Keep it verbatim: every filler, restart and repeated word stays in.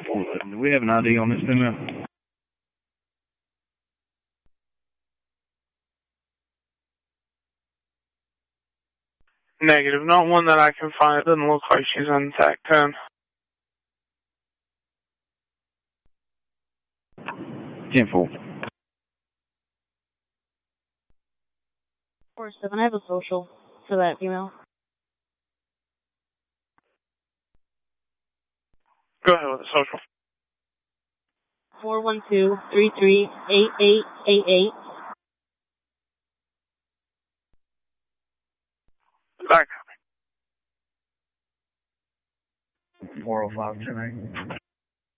four eleven. Do we have an I D on this female? Negative. Not one that I can find. It doesn't look like she's on T A C ten. ten four. four seven, I have a social for that female. Go ahead with the social. four one two, three three, eight eight eight eight. Back. four oh five ten eight.